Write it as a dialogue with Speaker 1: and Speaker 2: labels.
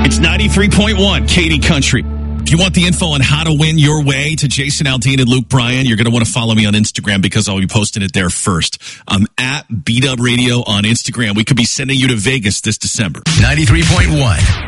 Speaker 1: It's 93.1 Katy Country. If you want the info on how to win your way to Jason Aldean and Luke Bryan, you're going to want to follow me on Instagram because I'll be posting it there first. I'm at BW Radio on Instagram. We could be sending you to Vegas this December.
Speaker 2: 93.1